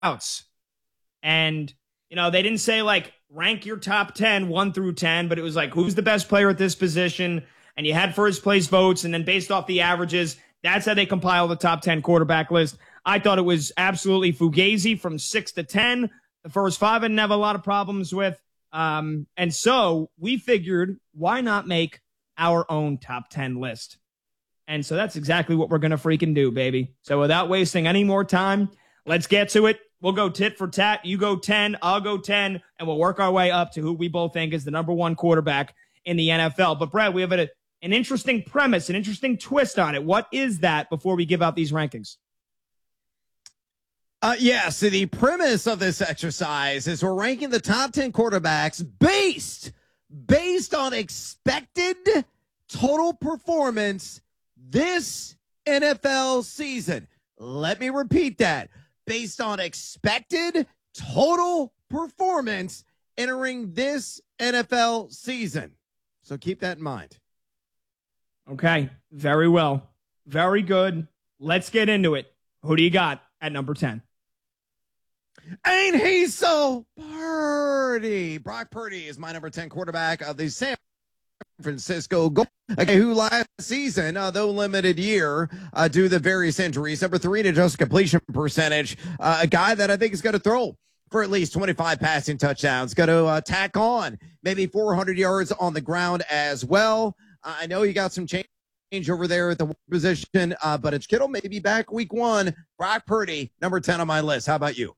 outs. And, they didn't say like rank your top 10, 1 through 10, but it was like, who's the best player at this position? And you had first place votes. And then based off the averages, that's how they compile the top 10 quarterback list. I thought it was absolutely fugazi from 6 to 10. The first 5 I didn't have a lot of problems with. And so we figured, why not make our own top 10 list? And so that's exactly what we're going to freaking do, baby. So without wasting any more time, let's get to it. We'll go tit for tat. You go 10, I'll go 10, and we'll work our way up to who we both think is the number 1 quarterback in the NFL. But Brad, we have an interesting premise, an interesting twist on it. What is that before we give out these rankings? So the premise of this exercise is we're ranking the top 10 quarterbacks based on expected total performance this NFL season. Let me repeat that. Based on expected total performance entering this NFL season. So keep that in mind. Okay, very well. Very good. Let's get into it. Who do you got at number 10? Ain't he so Purdy? Brock Purdy is my number 10 quarterback of the San Francisco Gold. Okay, who last season, though limited year, due to the various injuries, number 3 in adjusted completion percentage, a guy that I think is going to throw for at least 25 passing touchdowns, going to tack on maybe 400 yards on the ground as well. I know you got some change over there at the position, but it's Kittle maybe back week 1. Brock Purdy, number 10 on my list. How about you?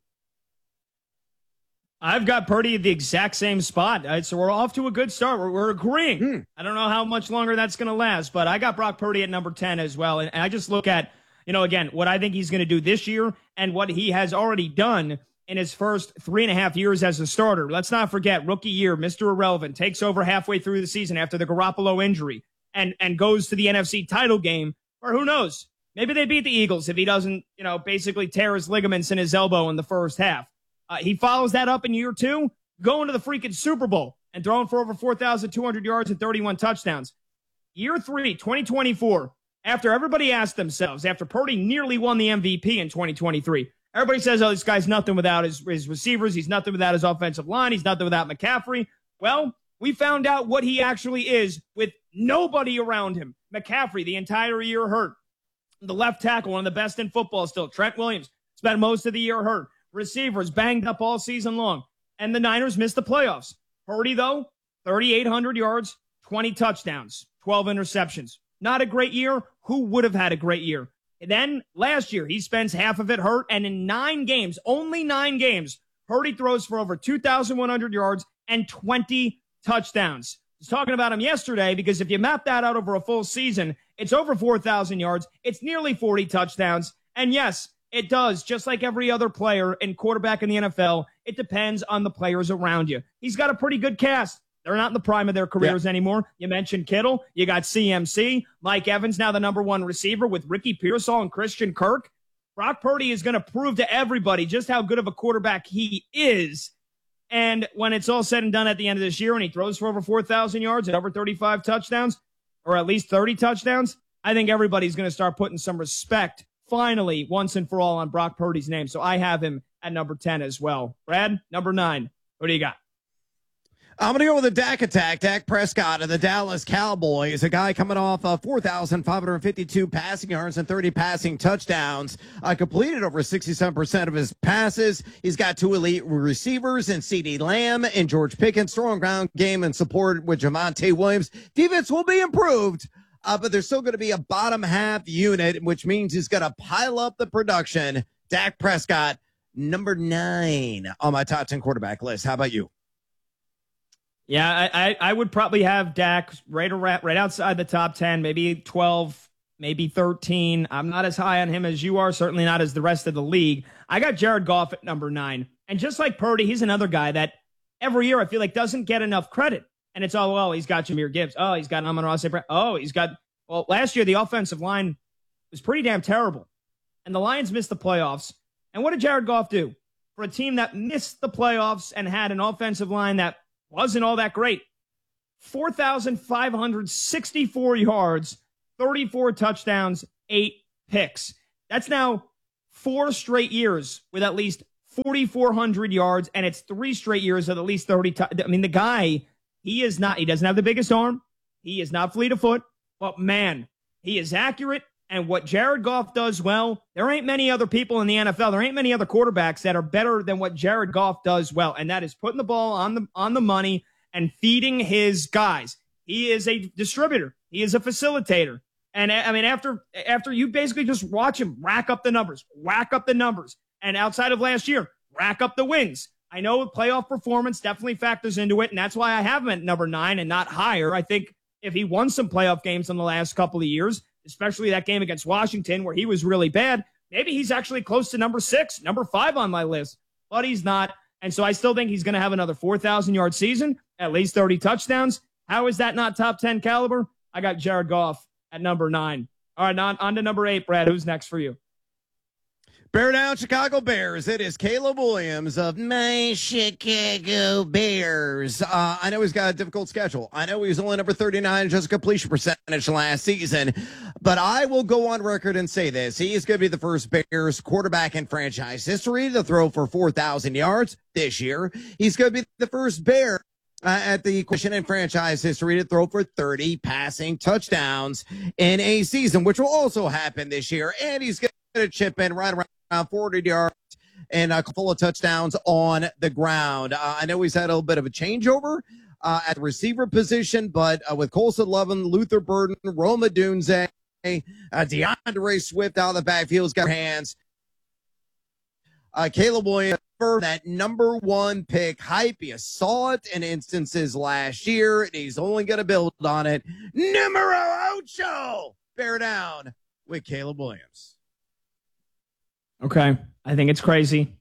I've got Purdy at the exact same spot. So we're off to a good start. We're agreeing. I don't know how much longer that's going to last, but I got Brock Purdy at number 10 as well. And I just look at, again, what I think he's going to do this year and what he has already done in his first 3.5 years as a starter. Let's not forget, rookie year, Mr. Irrelevant, takes over halfway through the season after the Garoppolo injury and goes to the NFC title game, or who knows? Maybe they beat the Eagles if he doesn't, basically tear his ligaments in his elbow in the first half. He follows that up in year 2, going to the freaking Super Bowl and throwing for over 4,200 yards and 31 touchdowns. Year 3, 2024, after everybody asked themselves, after Purdy nearly won the MVP in 2023, everybody says, oh, this guy's nothing without his receivers. He's nothing without his offensive line. He's nothing without McCaffrey. Well, we found out what he actually is with nobody around him. McCaffrey, the entire year hurt. The left tackle, one of the best in football still. Trent Williams spent most of the year hurt. Receivers banged up all season long. And the Niners missed the playoffs. Purdy, though, 3,800 yards, 20 touchdowns, 12 interceptions. Not a great year. Who would have had a great year? And then last year, he spends half of it hurt. And in 9 games, only 9 games, Purdy throws for over 2,100 yards and 20 touchdowns. I was talking about him yesterday because if you map that out over a full season, it's over 4,000 yards. It's nearly 40 touchdowns. And yes, it does, just like every other player and quarterback in the NFL, it depends on the players around you. He's got a pretty good cast. They're not in the prime of their careers anymore. You mentioned Kittle. You got CMC. Mike Evans, now the number 1 receiver with Ricky Pearsall and Christian Kirk. Brock Purdy is going to prove to everybody just how good of a quarterback he is. And when it's all said and done at the end of this year and he throws for over 4,000 yards and over 35 touchdowns, or at least 30 touchdowns, I think everybody's going to start putting some respect finally, once and for all, on Brock Purdy's name. So I have him at number 10 as well. Brad, number 9. What do you got? I'm going to go with the Dak attack. Dak Prescott of the Dallas Cowboys, a guy coming off 4,552 passing yards and 30 passing touchdowns, completed over 67% of his passes. He's got 2 elite receivers in CeeDee Lamb and George Pickens, strong ground game and support with Javonte Williams. Defense will be improved. But there's still going to be a bottom half unit, which means he's going to pile up the production. Dak Prescott, number 9 on my top 10 quarterback list. How about you? Yeah, I would probably have Dak right outside the top 10, maybe 12, maybe 13. I'm not as high on him as you are, certainly not as the rest of the league. I got Jared Goff at number 9. And just like Purdy, he's another guy that every year I feel like doesn't get enough credit. And it's all, well, he's got Jahmyr Gibbs. Oh, he's got Amon-Ra St. Brown. Oh, well, last year the offensive line was pretty damn terrible. And the Lions missed the playoffs. And what did Jared Goff do? For a team that missed the playoffs and had an offensive line that wasn't all that great. 4,564 yards, 34 touchdowns, 8 picks. That's now 4 straight years with at least 4,400 yards, and it's 3 straight years of at least 30. I mean, the guy, he doesn't have the biggest arm. He is not fleet of foot, but man, he is accurate. And what Jared Goff does well, there ain't many other people in the NFL. There ain't many other quarterbacks that are better than what Jared Goff does well. And that is putting the ball on the money and feeding his guys. He is a distributor. He is a facilitator. And I mean, after you basically just watch him rack up the numbers, and outside of last year, rack up the wins. I know playoff performance definitely factors into it, and that's why I have him at number 9 and not higher. I think if he won some playoff games in the last couple of years, especially that game against Washington where he was really bad, maybe he's actually close to number 6, number 5 on my list, but he's not. And so I still think he's going to have another 4,000-yard season, at least 30 touchdowns. How is that not top 10 caliber? I got Jared Goff at number 9. All right, on to number 8, Brad. Who's next for you? Bear down, Chicago Bears. It is Caleb Williams of my Chicago Bears. I know he's got a difficult schedule. I know he was only number 39 in just completion percentage last season, but I will go on record and say this. He is going to be the first Bears quarterback in franchise history to throw for 4,000 yards this year. He's going to be the first Bear at the question in franchise history to throw for 30 passing touchdowns in a season, which will also happen this year. And he's going to chip in right around 40 yards and a couple of touchdowns on the ground. I know he's had a little bit of a changeover at the receiver position, but with Colson Lovin, Luther Burden, Roma Dunze, DeAndre Swift out of the backfield, has got hands. Caleb Williams, that number 1 pick hype. You saw it in instances last year, and he's only going to build on it. Numero ocho, bear down with Caleb Williams. Okay. I think it's crazy,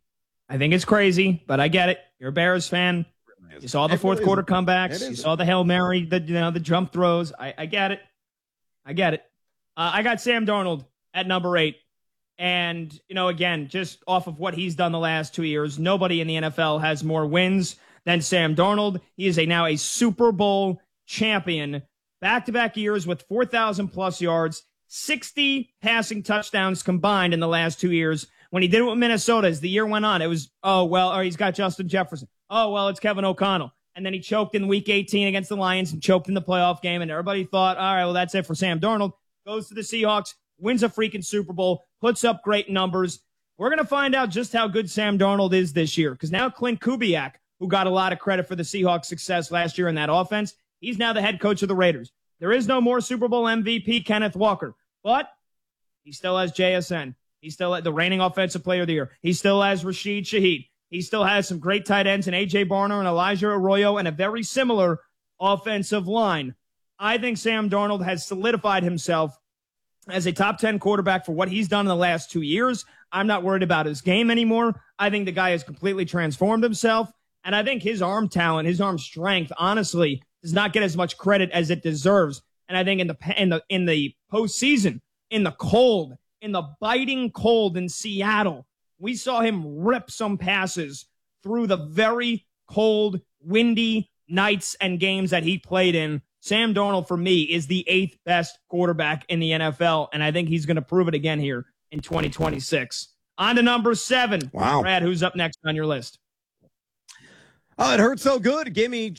but I get it. You're a Bears fan. You saw the fourth quarter comebacks. You saw the Hail Mary, the jump throws. I get it. I got Sam Darnold at number 8. And, again, just off of what he's done the last 2 years, nobody in the NFL has more wins than Sam Darnold. He is now a Super Bowl champion, back-to-back years with 4,000-plus yards, 60 passing touchdowns combined in the last 2 years. When he did it with Minnesota, as the year went on, it was, he's got Justin Jefferson. It's Kevin O'Connell. And then he choked in Week 18 against the Lions and choked in the playoff game, and everybody thought, all right, well, that's it for Sam Darnold. Goes to the Seahawks, wins a freaking Super Bowl, puts up great numbers. We're going to find out just how good Sam Darnold is this year, because now Clint Kubiak, who got a lot of credit for the Seahawks' success last year in that offense, he's now the head coach of the Raiders. There is no more Super Bowl MVP Kenneth Walker, but he still has JSN. He still has the reigning offensive player of the year. He still has Rashid Shaheed. He still has some great tight ends in A.J. Barner and Elijah Arroyo and a very similar offensive line. I think Sam Darnold has solidified himself as a top 10 quarterback for what he's done in the last 2 years. I'm not worried about his game anymore. I think the guy has completely transformed himself. And I think his arm talent, his arm strength, honestly, does not get as much credit as it deserves. And I think in the postseason, in the cold, in the biting cold in Seattle, we saw him rip some passes through the very cold, windy nights and games that he played in. Sam Darnold, for me, is the 8th best quarterback in the NFL, and I think he's going to prove it again here in 2026. On to number 7. Wow. Brad, who's up next on your list? Oh, it hurts so good. Give me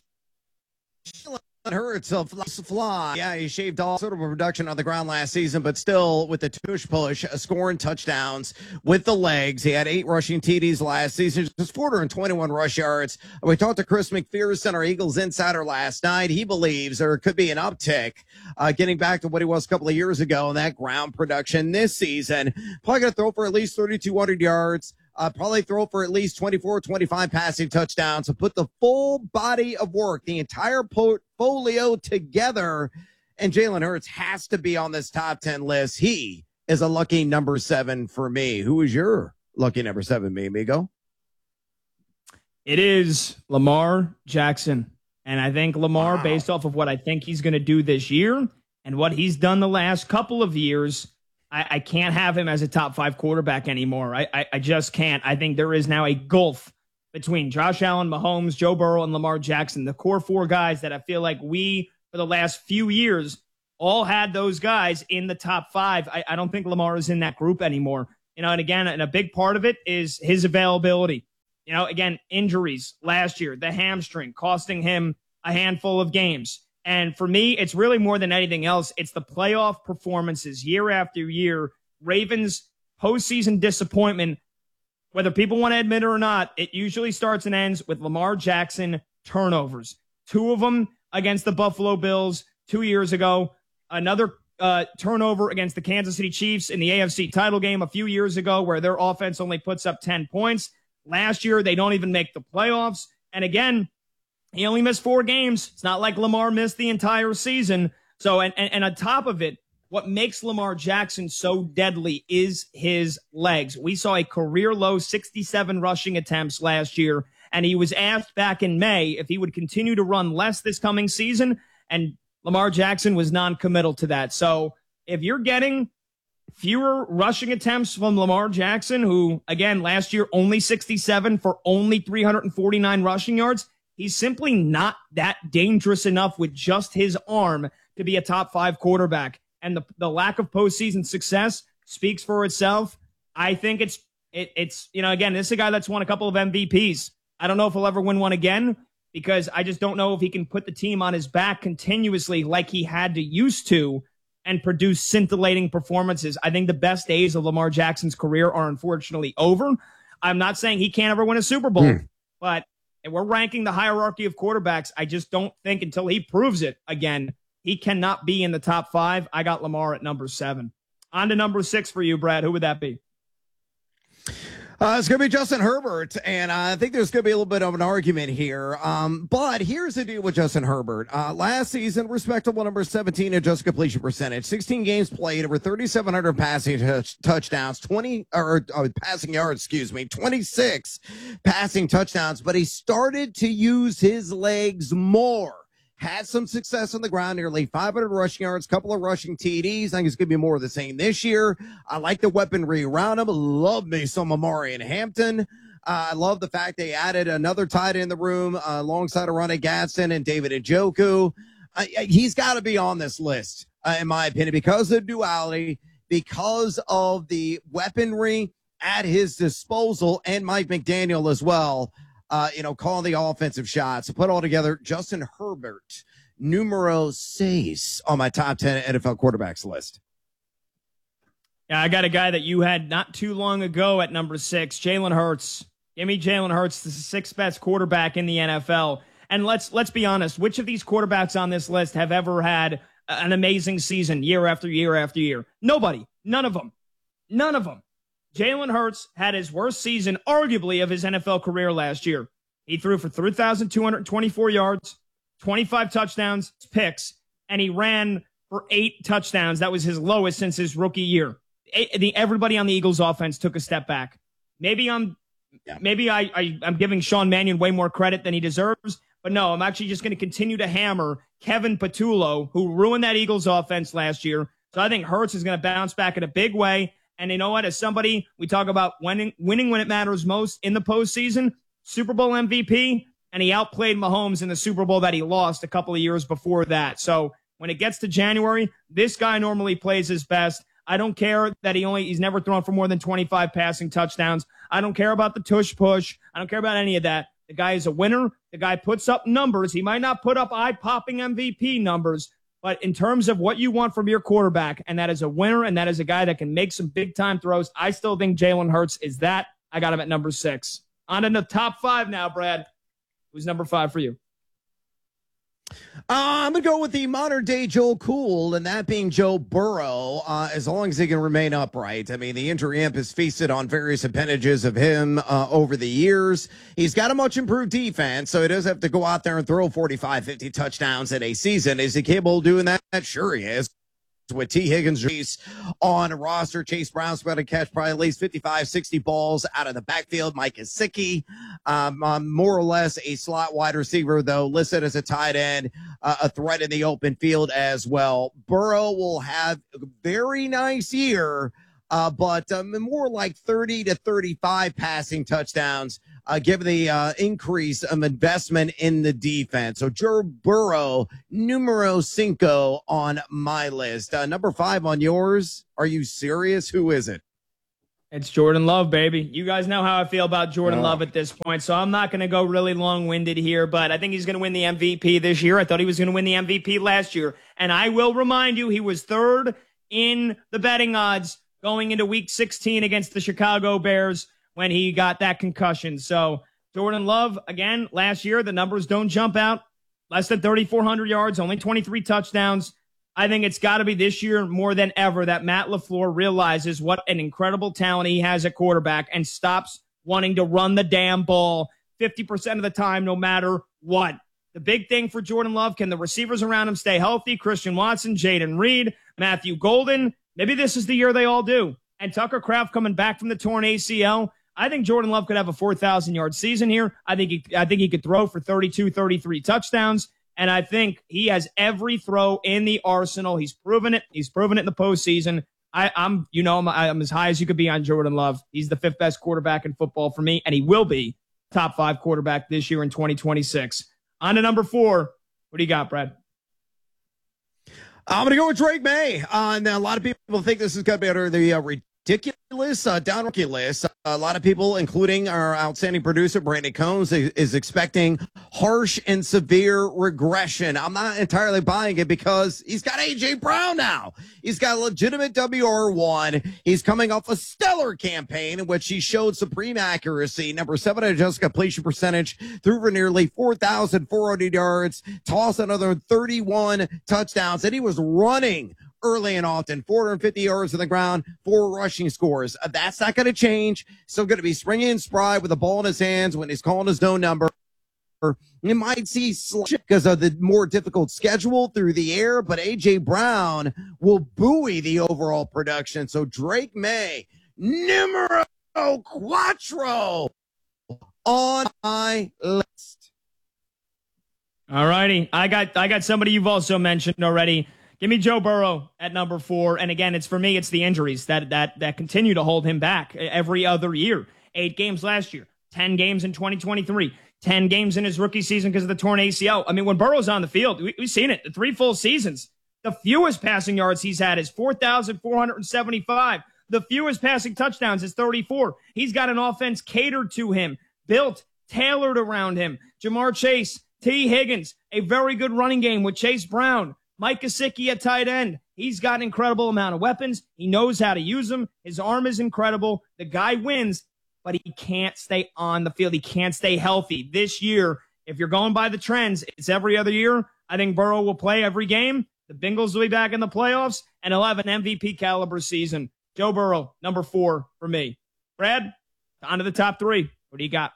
Hurts a fly. Yeah, he shaved all sort of a production on the ground last season, but still with the tush push, scoring touchdowns with the legs. He had 8 rushing TDs last season, just 421 rush yards. We talked to Chris McPherson, our Eagles insider, last night. He believes there could be an uptick, getting back to what he was a couple of years ago in that ground production this season. Probably going to throw for at least 3,200 yards. Probably throw for at least 24, 25 passing touchdowns to put the full body of work, the entire portfolio together. And Jalen Hurts has to be on this top 10 list. He is a lucky number 7 for me. Who is your lucky number 7, mi amigo? It is Lamar Jackson. And I think Lamar, based off of what I think he's going to do this year and what he's done the last couple of years, I can't have him as a top 5 quarterback anymore. I just can't. I think there is now a gulf between Josh Allen, Mahomes, Joe Burrow, and Lamar Jackson, the core 4 guys that I feel like we, for the last few years, all had those guys in the top 5. I don't think Lamar is in that group anymore. And again, and a big part of it is his availability. Again, injuries last year, the hamstring costing him a handful of games. And for me, it's really more than anything else. It's the playoff performances year after year. Ravens postseason disappointment, whether people want to admit it or not, it usually starts and ends with Lamar Jackson turnovers. 2 of them against the Buffalo Bills 2 years ago. Another turnover against the Kansas City Chiefs in the AFC title game a few years ago where their offense only puts up 10 points. Last year, they don't even make the playoffs. And again, he only missed 4 games. It's not like Lamar missed the entire season. So, and on top of it, what makes Lamar Jackson so deadly is his legs. We saw a career low 67 rushing attempts last year, and he was asked back in May if he would continue to run less this coming season, and Lamar Jackson was non-committal to that. So if you're getting fewer rushing attempts from Lamar Jackson, who, again, last year only 67 for only 349 rushing yards, he's simply not that dangerous enough with just his arm to be a top 5 quarterback. And the lack of postseason success speaks for itself. I think it's again, this is a guy that's won a couple of MVPs. I don't know if he'll ever win one again because I just don't know if he can put the team on his back continuously like he had to used to and produce scintillating performances. I think the best days of Lamar Jackson's career are unfortunately over. I'm not saying he can't ever win a Super Bowl, but we're ranking the hierarchy of quarterbacks. I just don't think until he proves it again, he cannot be in the top 5. I got Lamar at number 7. On to number 6 for you, Brad. Who would that be? It's going to be Justin Herbert, and I think there's going to be a little bit of an argument here. But here's the deal with Justin Herbert. Last season, respectable number 17 adjusted completion percentage, 16 games played, over 3,700 passing touchdowns, passing yards, 26 passing touchdowns. But he started to use his legs more. Had some success on the ground, nearly 500 rushing yards, couple of rushing TDs. I think it's going to be more of the same this year. I like the weaponry around him. Love me some Amari and Hampton. I love the fact they added another tight end in the room alongside of Ronnie Gadsden and David Njoku. He's got to be on this list, in my opinion, because of duality, because of the weaponry at his disposal, and Mike McDaniel as well. Calling the offensive shots. To put all together, Justin Herbert, numero 6 on my top 10 NFL quarterbacks list. Yeah, I got a guy that you had not too long ago at number 6, Jalen Hurts. Give me Jalen Hurts, the 6th best quarterback in the NFL. And let's be honest, which of these quarterbacks on this list have ever had an amazing season year after year after year? Nobody. None of them. None of them. Jalen Hurts had his worst season, arguably, of his NFL career last year. He threw for 3,224 yards, 25 touchdowns, picks, and he ran for 8 touchdowns. That was his lowest since his rookie year. Everybody on the Eagles offense took a step back. Maybe I'm giving Sean Mannion way more credit than he deserves, but no, I'm actually just going to continue to hammer Kevin Patullo, who ruined that Eagles offense last year. So I think Hurts is going to bounce back in a big way. And you know what? As somebody, we talk about winning when it matters most in the postseason, Super Bowl MVP, and he outplayed Mahomes in the Super Bowl that he lost a couple of years before that. So when it gets to January, this guy normally plays his best. I don't care that he's never thrown for more than 25 passing touchdowns. I don't care about the tush push. I don't care about any of that. The guy is a winner. The guy puts up numbers. He might not put up eye-popping MVP numbers, but in terms of what you want from your quarterback, and that is a winner, and that is a guy that can make some big-time throws, I still think Jalen Hurts is that. I got him at number 6. On to the top 5 now, Brad. Who's number 5 for you? I'm going to go with the modern-day Joe Cool, and that being Joe Burrow, as long as he can remain upright. I mean, the injury imp has feasted on various appendages of him over the years. He's got a much improved defense, so he does have to go out there and throw 45, 50 touchdowns in a season. Is he capable of doing that? Sure he is. With T. Higgins on a roster, Chase Brown's about to catch probably at least 55, 60 balls out of the backfield. Mike Gesicki, more or less a slot wide receiver, though, listed as a tight end, a threat in the open field as well. Burrow will have a very nice year, but more like 30 to 35 passing touchdowns, given the increase of investment in the defense. So Joe Burrow, numero 5 on my list. Number 5 on yours. Are you serious? Who is it? It's Jordan Love, baby. You guys know how I feel about Jordan Love at this point, so I'm not going to go really long-winded here, but I think he's going to win the MVP this year. I thought he was going to win the MVP last year, and I will remind you, he was third in the betting odds going into Week 16 against the Chicago Bears when he got that concussion. So Jordan Love, again, last year, the numbers don't jump out. Less than 3,400 yards, only 23 touchdowns. I think it's got to be this year more than ever that Matt LaFleur realizes what an incredible talent he has at quarterback and stops wanting to run the damn ball 50% of the time, no matter what. The big thing for Jordan Love, can the receivers around him stay healthy? Christian Watson, Jaden Reed, Matthew Golden. Maybe this is the year they all do. And Tucker Kraft coming back from the torn ACL. I think Jordan Love could have a 4,000-yard season here. I think he could throw for 32, 33 touchdowns. And I think he has every throw in the arsenal. He's proven it. He's proven it in the postseason. I'm as high as you could be on Jordan Love. He's the 5th best quarterback in football for me, and he will be top 5 quarterback this year in 2026. On to number 4. What do you got, Brad? I'm going to go with Drake May. And a lot of people think this is going to be under the ridiculous down rookie list. A lot of people, including our outstanding producer, Brandon Combs, is expecting harsh and severe regression. I'm not entirely buying it because he's got A.J. Brown now. He's got a legitimate WR1. He's coming off a stellar campaign in which he showed supreme accuracy. Number 7 adjusted completion percentage, threw for nearly 4,400 yards, tossed another 31 touchdowns, and he was running early and often, 450 yards on the ground, 4 rushing scores. That's not going to change. Still going to be springy and spry with the ball in his hands when he's calling his own number. You might see because of the more difficult schedule through the air, but A.J. Brown will buoy the overall production. So Drake May, numero quattro on my list. All righty. I got somebody you've also mentioned already. Give me Joe Burrow at number 4. And again, it's for me, it's the injuries that continue to hold him back every other year. 8 games last year, 10 games in 2023, 10 games in his rookie season because of the torn ACL. I mean, when Burrow's on the field, we've seen it, the 3 full seasons. The fewest passing yards he's had is 4,475. The fewest passing touchdowns is 34. He's got an offense catered to him, built, tailored around him. Jamar Chase, T. Higgins, a very good running game with Chase Brown. Mike Gesicki at tight end. He's got an incredible amount of weapons. He knows how to use them. His arm is incredible. The guy wins, but he can't stay on the field. He can't stay healthy. This year, if you're going by the trends, it's every other year. I think Burrow will play every game. The Bengals will be back in the playoffs, and he'll have an MVP caliber season. Joe Burrow, number 4 for me. Brad, on to the top 3. What do you got?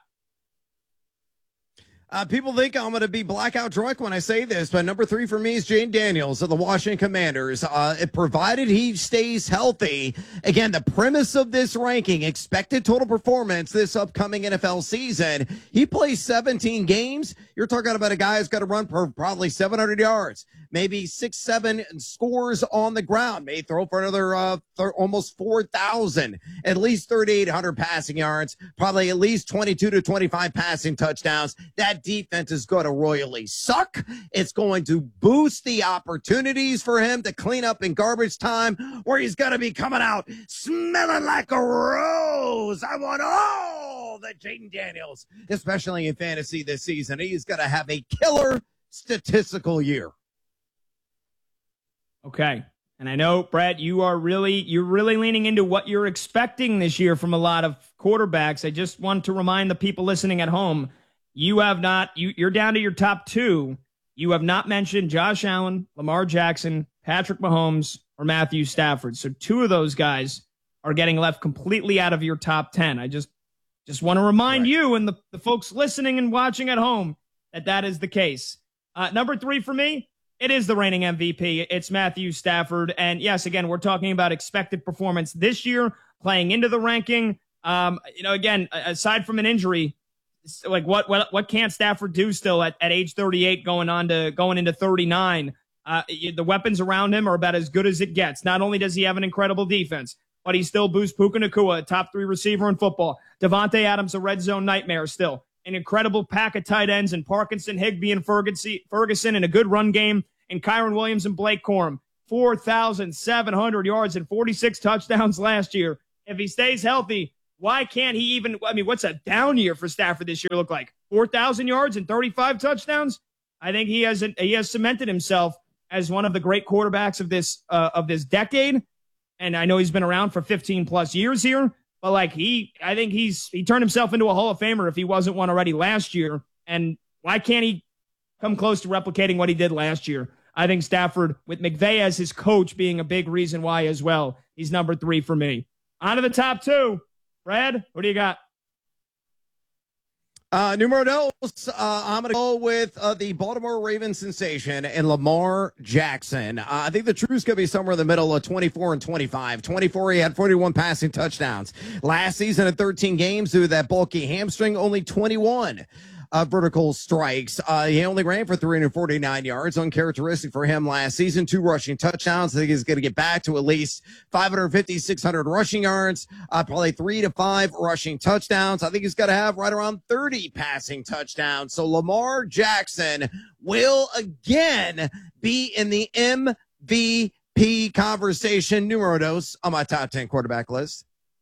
People think I'm going to be blackout drunk when I say this, but number 3 for me is Jane Daniels of the Washington Commanders. Provided he stays healthy. Again, the premise of this ranking, expected total performance this upcoming NFL season. He plays 17 games. You're talking about a guy who's got to run for probably 700 yards, maybe 6-7 scores on the ground, may throw for another almost 4,000, at least 3,800 passing yards, probably at least 22 to 25 passing touchdowns. That defense is going to royally suck. It's going to boost the opportunities for him to clean up in garbage time, where he's going to be coming out smelling like a rose. I want all the Jayden Daniels, especially in fantasy this season. He's going to have a killer statistical year. Okay. And I know, Brett, you're really leaning into what you're expecting this year from a lot of quarterbacks. I just want to remind the people listening at home, you're down to your top 2. You have not mentioned Josh Allen, Lamar Jackson, Patrick Mahomes, or Matthew Stafford. So 2 of those guys are getting left completely out of your top 10. I just want to remind you and the folks listening and watching at home that is the case. Number 3 for me, it is the reigning MVP. It's Matthew Stafford. And yes, again, we're talking about expected performance this year, playing into the ranking. Again, aside from an injury, like what can't Stafford do still at age 38 going into 39? The weapons around him are about as good as it gets. Not only does he have an incredible defense, but he still boosts Puka Nacua, a top 3 receiver in football. Devontae Adams, a red zone nightmare still. An incredible pack of tight ends in Parkinson, Higbee, and Ferguson, and a good run game, and Kyron Williams and Blake Corum. 4,700 yards and 46 touchdowns last year. if he stays healthy, why can't he even, I mean, what's a down year for Stafford this year look like? 4,000 yards and 35 touchdowns? I think he has cemented himself as one of the great quarterbacks of this decade. And I know he's been around for 15 plus years here, but like I think he turned himself into a Hall of Famer if he wasn't one already last year. And why can't he come close to replicating what he did last year? I think Stafford, with McVay as his coach, being a big reason why as well. He's number 3 for me. On to the top 2. Brad, what do you got? Numero dos, I'm going to go with the Baltimore Ravens sensation and Lamar Jackson. I think the truth's going to be somewhere in the middle of 24 and 25. 24, he had 41 passing touchdowns. Last season in 13 games due to that bulky hamstring, only 21 vertical strikes. He only ran for 349 yards, uncharacteristic for him last season. 2 rushing touchdowns. I think he's going to get back to at least 550, 600 rushing yards, probably 3 to 5 rushing touchdowns. I think he's going to have right around 30 passing touchdowns. So Lamar Jackson will again be in the MVP conversation, numero dos, on my top 10 quarterback list.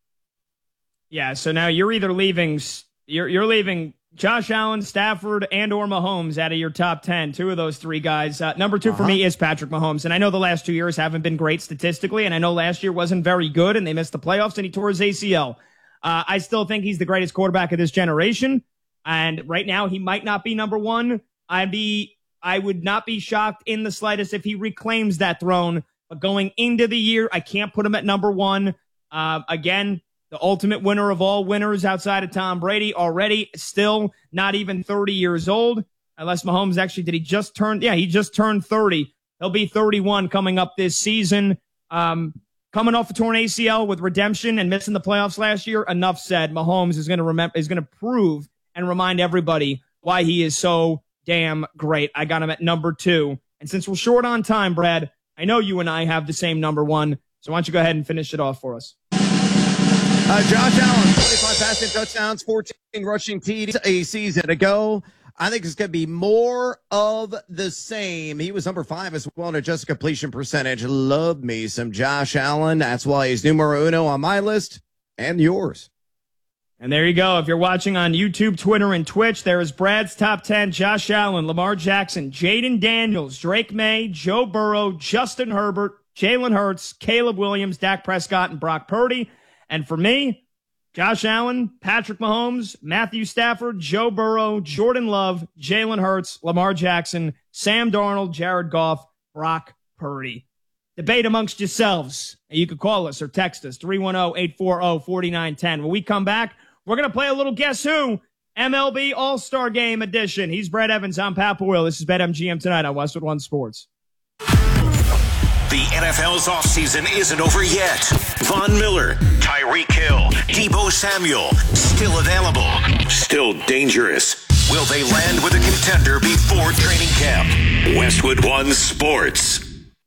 Yeah, so now you're either leaving, you're leaving Josh Allen, Stafford, and or Mahomes out of your top 10. 2 of those 3 guys. Number 2 for me is Patrick Mahomes. And I know the last 2 years haven't been great statistically, and I know last year wasn't very good, and they missed the playoffs, and he tore his ACL. I still think he's the greatest quarterback of this generation. And right now, he might not be number 1. I would not be shocked in the slightest if he reclaims that throne. But going into the year, I can't put him at number 1. Again, the ultimate winner of all winners outside of Tom Brady, already still not even 30 years old. Unless Mahomes actually, he just turned 30. He'll be 31 coming up this season. Coming off a torn ACL with redemption and missing the playoffs last year, enough said. Mahomes is going to prove and remind everybody why he is so damn great. I got him at number 2. And since we're short on time, Brad, I know you and I have the same number 1. So why don't you go ahead and finish it off for us? Josh Allen, 25 passing touchdowns, 14 rushing TDs a season ago. I think it's going to be more of the same. He was number 5 as well in adjusted completion percentage. Love me some Josh Allen. That's why he's numero uno on my list and yours. And there you go. If you're watching on YouTube, Twitter, and Twitch, there is Brad's top 10. Josh Allen, Lamar Jackson, Jaden Daniels, Drake May, Joe Burrow, Justin Herbert, Jalen Hurts, Caleb Williams, Dak Prescott, and Brock Purdy. And for me, Josh Allen, Patrick Mahomes, Matthew Stafford, Joe Burrow, Jordan Love, Jalen Hurts, Lamar Jackson, Sam Darnold, Jared Goff, Brock Purdy. Debate amongst yourselves. You could call us or text us, 310-840-4910. When we come back, we're going to play a little Guess Who? MLB All-Star Game edition. He's Brad Evans. I'm Pat Boyle. This is BetMGM tonight on Westwood One Sports. The NFL's offseason isn't over yet. Von Miller, Tyreek Hill, Deebo Samuel, still available, still dangerous. Will they land with a contender before training camp? Westwood One Sports.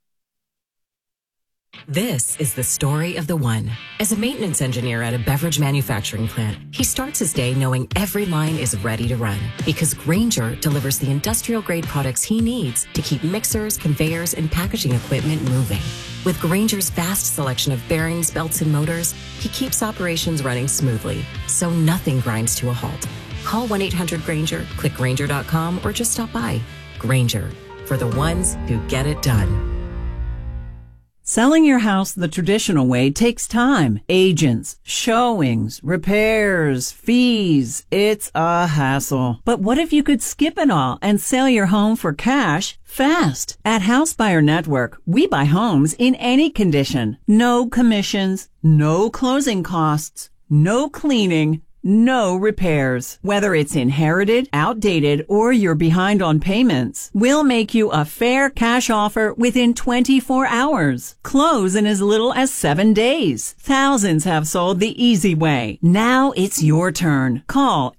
This is the story of the one. As a maintenance engineer at a beverage manufacturing plant, he starts his day knowing every line is ready to run because Grainger delivers the industrial-grade products he needs to keep mixers, conveyors, and packaging equipment moving. With Grainger's vast selection of bearings, belts, and motors, he keeps operations running smoothly, so nothing grinds to a halt. Call 1-800-GRAINGER, click Grainger.com, or just stop by. Grainger, for the ones who get it done. Selling your house the traditional way takes time. Agents, showings, repairs, fees. It's a hassle. But what if you could skip it all and sell your home for cash fast? At House Buyer Network, we buy homes in any condition. No commissions, no closing costs, no cleaning, no repairs. Whether it's inherited, outdated, or you're behind on payments, we'll make you a fair cash offer within 24 hours. Close in as little as 7 days. Thousands have sold the easy way. Now it's your turn. Call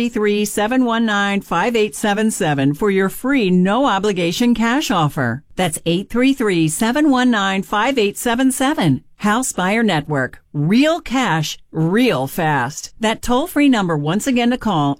833-719-5877 for your free no-obligation cash offer. That's 833-719-5877. House Buyer Network. Real cash, real fast. That toll-free number once again to call,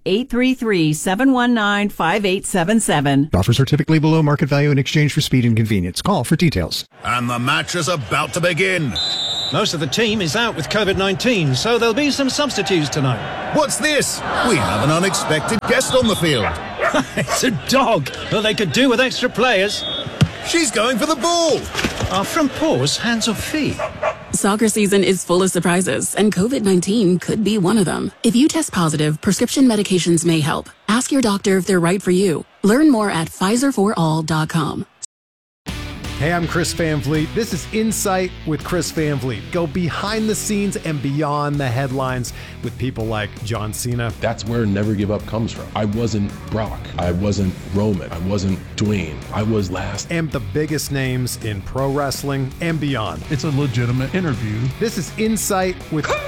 833-719-5877. Offers are typically below market value in exchange for speed and convenience. Call for details. And the match is about to begin. Most of the team is out with COVID-19, so there'll be some substitutes tonight. What's this? We have an unexpected guest on the field. It's a dog. Well, they could do with extra players. She's going for the ball. Are front paws hands or feet? Soccer season is full of surprises, and COVID-19 could be one of them. If you test positive, prescription medications may help. Ask your doctor if they're right for you. Learn more at PfizerForAll.com. Hey, I'm Chris Van Vliet. This is Insight with Chris Van Vliet. Go behind the scenes and beyond the headlines with people like John Cena. That's where Never Give Up comes from. I wasn't Brock. I wasn't Roman. I wasn't Dwayne. I was last. And the biggest names in pro wrestling and beyond. It's a legitimate interview. This is Insight with Chris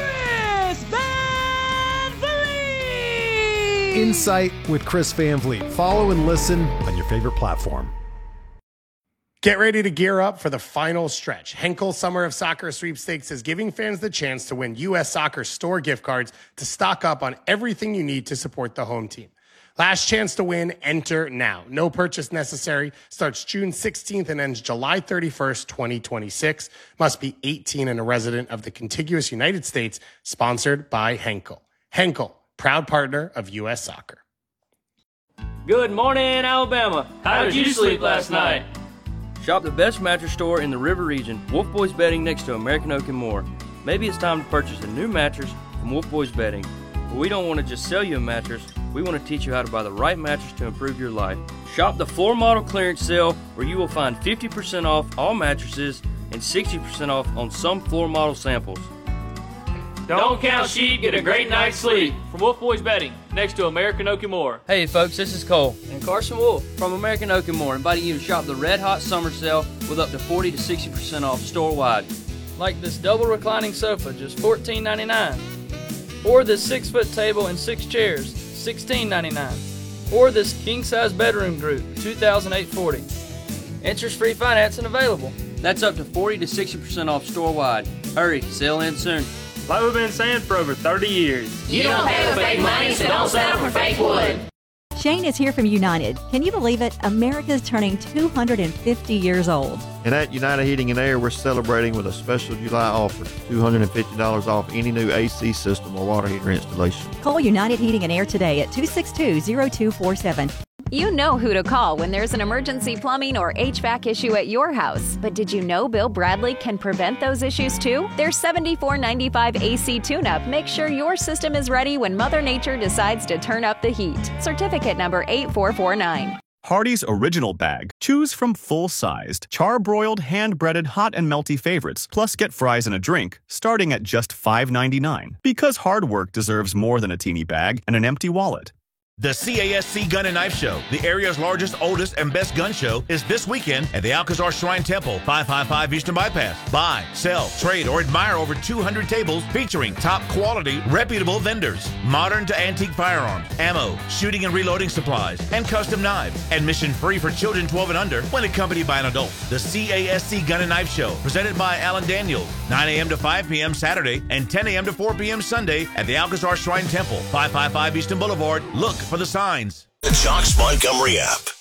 Van Vliet. Insight with Chris Van Vliet. Follow and listen on your favorite platform. Get ready to gear up for the final stretch. Henkel Summer of Soccer Sweepstakes is giving fans the chance to win U.S. Soccer store gift cards to stock up on everything you need to support the home team. Last chance to win, enter now. No purchase necessary. Starts June 16th and ends July 31st, 2026. Must be 18 and a resident of the contiguous United States. Sponsored by Henkel. Henkel, proud partner of U.S. Soccer. Good morning, Alabama. How did you sleep last night? Shop the best mattress store in the River Region, Wolf Boys Bedding next to American Oak and More. Maybe it's time to purchase a new mattress from Wolf Boys Bedding. But we don't want to just sell you a mattress, we want to teach you how to buy the right mattress to improve your life. Shop the floor model clearance sale where you will find 50% off all mattresses and 60% off on some floor model samples. Don't count sheep, get a great night's sleep. From Wolf Boys Bedding, next to American Oak and More. Hey folks, this is Cole and Carson Wolf from American Oak and More, inviting you to shop the Red Hot Summer Sale with up to 40 to 60% off store-wide. Like this double reclining sofa, just $14.99. Or this 6-foot table and 6 chairs, $16.99. Or this king-size bedroom group, $2,840. Interest-free financing available. That's up to 40 to 60% off store-wide. Hurry, sale ends soon. Like we've been saying for over 30 years. You don't have fake money, so don't settle for fake wood. Shane is here from United. Can you believe it? America's turning 250 years old. And at United Heating and Air, we're celebrating with a special July offer, $250 off any new AC system or water heater installation. Call United Heating and Air today at 262-0247. You know who to call when there's an emergency plumbing or HVAC issue at your house. But did you know Bill Bradley can prevent those issues too? Their $74.95 AC tune-up makes sure your system is ready when Mother Nature decides to turn up the heat. Certificate number 8449. Hardee's Original Bag. Choose from full-sized, char-broiled, hand-breaded, hot and melty favorites, plus get fries and a drink, starting at just $5.99. Because hard work deserves more than a teeny bag and an empty wallet. The CASC Gun and Knife Show, the area's largest, oldest, and best gun show, is this weekend at the Alcazar Shrine Temple, 555 Eastern Bypass. Buy, sell, trade, or admire over 200 tables featuring top quality, reputable vendors, modern to antique firearms, ammo, shooting and reloading supplies, and custom knives. Admission free for children 12 and under when accompanied by an adult. The CASC Gun and Knife Show, presented by Alan Daniels, 9 a.m. to 5 p.m. Saturday and 10 a.m. to 4 p.m. Sunday at the Alcazar Shrine Temple, 555 Eastern Boulevard. Look for the signs. The Jocks Montgomery app.